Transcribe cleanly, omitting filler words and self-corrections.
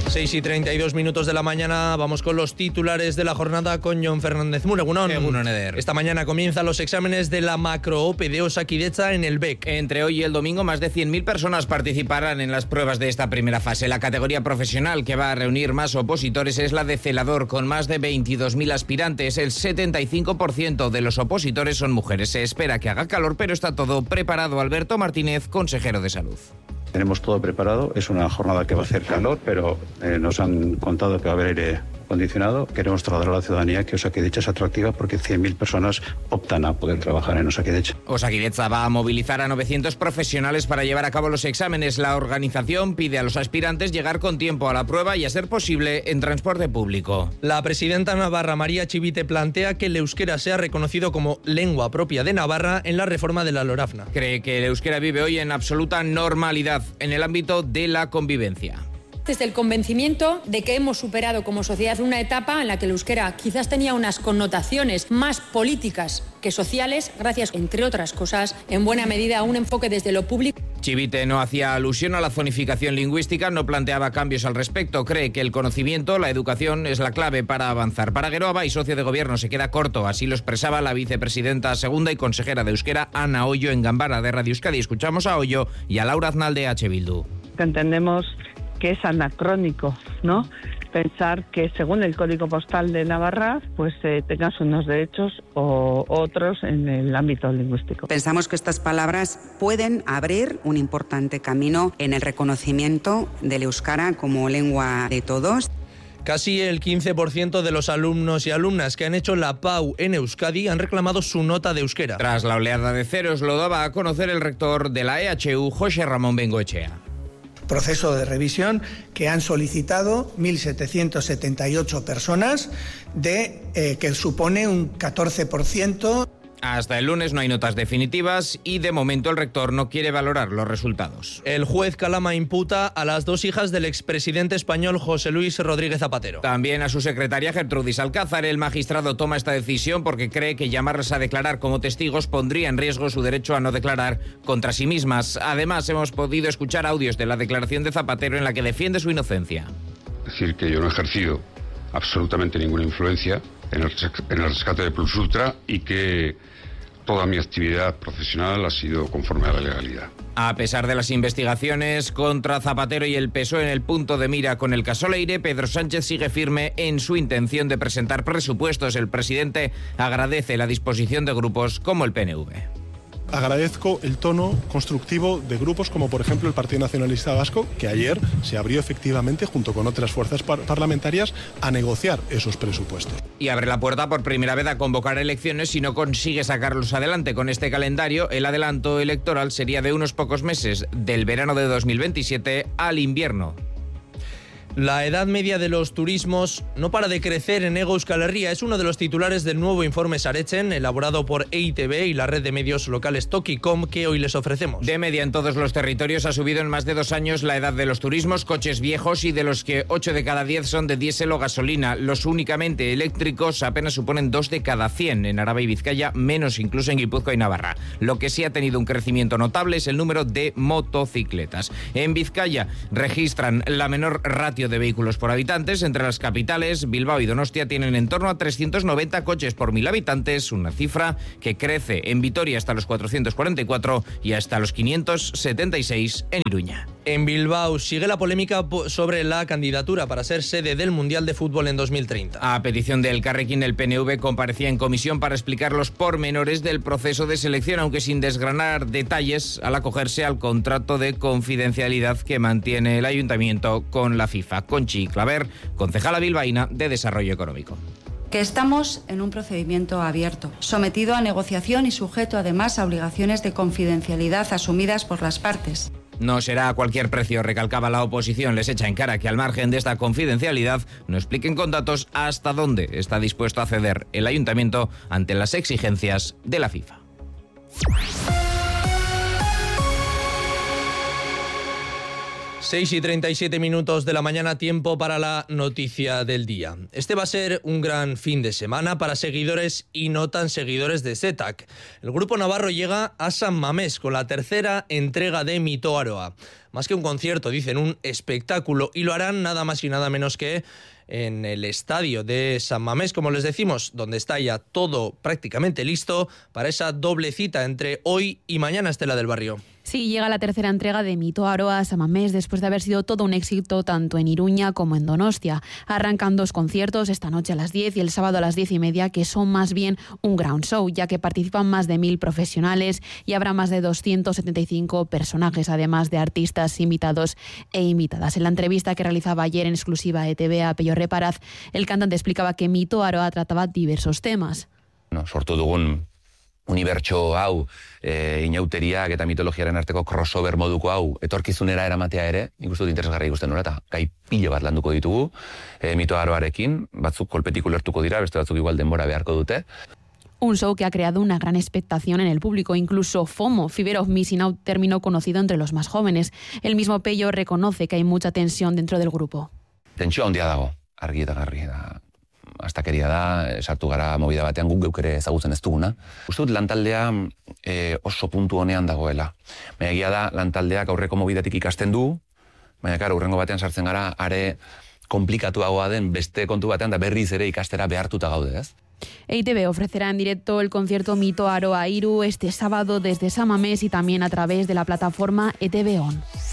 6:32 de la mañana, vamos con los titulares de la jornada con Jon Fernández Mur. Egunon, Eder. Esta mañana comienzan los exámenes de la macro-OPE de Osakidetza en el BEC. Entre hoy y el domingo, más de 100.000 personas participarán en las pruebas de esta primera fase. La categoría profesional que va a reunir más opositores es la de celador, con más de 22.000 aspirantes. El 75% de los opositores son mujeres. Se espera que haga calor, pero está todo preparado. Alberto Martínez, consejero de Salud. Tenemos todo preparado, es una jornada que va a hacer calor, pero nos han contado que va a haber aire acondicionado. Queremos trasladar a la ciudadanía que Osakidetza es atractiva porque 100.000 personas optan a poder trabajar en Osakidetza. Osakidetza va a movilizar a 900 profesionales para llevar a cabo los exámenes. La organización pide a los aspirantes llegar con tiempo a la prueba y, a ser posible, en transporte público. La presidenta navarra María Chivite plantea que el euskera sea reconocido como lengua propia de Navarra en la reforma de la LORAFNA. Cree que el euskera vive hoy en absoluta normalidad en el ámbito de la convivencia. Desde el convencimiento de que hemos superado como sociedad una etapa en la que el euskera quizás tenía unas connotaciones más políticas que sociales, gracias, entre otras cosas, en buena medida a un enfoque desde lo público. Chivite no hacía alusión a la zonificación lingüística, no planteaba cambios al respecto. Cree que el conocimiento, la educación, es la clave para avanzar. Para Geroa y socio de gobierno, se queda corto. Así lo expresaba la vicepresidenta segunda y consejera de euskera, Ana Ollo, en Gambara de Radio Euskadi. Escuchamos a Ollo y a Laura Aznal de H. Bildu. Entendemos que es anacrónico, ¿no? Pensar que según el Código Postal de Navarra, pues tengas unos derechos o otros en el ámbito lingüístico. Pensamos que estas palabras pueden abrir un importante camino en el reconocimiento del euskara como lengua de todos. Casi el 15% de los alumnos y alumnas que han hecho la PAU en Euskadi han reclamado su nota de euskera. Tras la oleada de ceros, lo daba a conocer el rector de la EHU, José Ramón Bengoechea. Proceso de revisión que han solicitado 1.778 personas, que supone un 14%. Hasta el lunes no hay notas definitivas y de momento el rector no quiere valorar los resultados. El juez Calama imputa a las dos hijas del expresidente español José Luis Rodríguez Zapatero. También a su secretaria Gertrudis Alcázar. El magistrado toma esta decisión porque cree que llamarlas a declarar como testigos pondría en riesgo su derecho a no declarar contra sí mismas. Además, hemos podido escuchar audios de la declaración de Zapatero en la que defiende su inocencia. Decir que yo no he ejercido absolutamente ninguna influencia en el rescate de Plus Ultra y que toda mi actividad profesional ha sido conforme a la legalidad. A pesar de las investigaciones contra Zapatero y el PSOE en el punto de mira con el caso Leire, Pedro Sánchez sigue firme en su intención de presentar presupuestos. El presidente agradece la disposición de grupos como el PNV. Agradezco el tono constructivo de grupos como, por ejemplo, el Partido Nacionalista Vasco, que ayer se abrió efectivamente, junto con otras fuerzas parlamentarias, a negociar esos presupuestos. Y abre la puerta por primera vez a convocar elecciones si no consigue sacarlos adelante. Con este calendario, el adelanto electoral sería de unos pocos meses, del verano de 2027 al invierno. La edad media de los turismos no para de crecer en Hego Euskal Herria. Es uno de los titulares del nuevo informe Saretzen, elaborado por EITB y la red de medios locales Tokicom, que hoy les ofrecemos. De media en todos los territorios ha subido en más de 2 años la edad de los turismos, coches viejos, y de los que 8 de cada 10 son de diésel o gasolina. Los únicamente eléctricos apenas suponen 2 de cada 100 en Araba y Vizcaya, menos incluso en Guipúzcoa y Navarra. Lo que sí ha tenido un crecimiento notable es el número de motocicletas. En Vizcaya registran la menor ratio de vehículos por habitantes. Entre las capitales, Bilbao y Donostia tienen en torno a 390 coches por 1.000 habitantes, una cifra que crece en Vitoria hasta los 444 y hasta los 576 en Iruña. En Bilbao sigue la polémica sobre la candidatura para ser sede del Mundial de Fútbol en 2030. A petición de Elkarrekin, el PNV comparecía en comisión para explicar los pormenores del proceso de selección, aunque sin desgranar detalles, al acogerse al contrato de confidencialidad que mantiene el Ayuntamiento con la FIFA. Conchi Claver, concejala bilbaína de Desarrollo Económico. Que estamos en un procedimiento abierto, sometido a negociación y sujeto además a obligaciones de confidencialidad asumidas por las partes. No será a cualquier precio, recalcaba la oposición. Les echa en cara que al margen de esta confidencialidad no expliquen con datos hasta dónde está dispuesto a ceder el Ayuntamiento ante las exigencias de la FIFA. 6:37 de la mañana, tiempo para la noticia del día. Este va a ser un gran fin de semana para seguidores y no tan seguidores de ZETAC. El grupo navarro llega a San Mamés con la tercera entrega de Mito Aroa. Más que un concierto, dicen un espectáculo, y lo harán nada más y nada menos que en el estadio de San Mamés, como les decimos, donde está ya todo prácticamente listo para esa doble cita entre hoy y mañana, Estela del Barrio. Sí, llega la tercera entrega de Mito Aroa a San Mamés después de haber sido todo un éxito tanto en Iruña como en Donostia. Arrancan 2 conciertos, esta noche a las 10 y el sábado a las 10:30, que son más bien un ground show, ya que participan más de 1.000 profesionales y habrá más de 275 personajes, además de artistas invitados e invitadas. En la entrevista que realizaba ayer en exclusiva ETV a Pello Reparaz, el cantante explicaba que Mito Aroa trataba diversos temas. Sortu dugun unibertso hau, inauteriak eta mitologiaren arteko crossover moduko hau etorkizunera eramatea ere, nik uste dut interesgarri ikusten duela, eta gai pilo bat landuko ditugu Mito Aroarekin, batzuk kolpetik ulertuko dira, beste batzuk igual denbora beharko dute. Un show que ha creado una gran expectación en el público, incluso FOMO, Fear of Missing Out, término conocido entre los más jóvenes. El mismo Pello reconoce que hay mucha tensión dentro del grupo. Tentsio handia dago, argi eta garbi da. Astakeria da, sartu gara movida batean guk geuk ere ezagutzen ez duguna. Uste dut lantaldea oso puntu honean dagoela. Baina egia da, lantaldeak aurreko mobidatik ikasten du, baina karo, urrengo batean sartzen gara, are komplikatuagoa den beste kontu batean da berriz ere ikastera behartuta gaude, ez? EITB ofrecerá en directo el concierto Mito Aroa Iru este sábado desde San Mamés y también a través de la plataforma ETV On.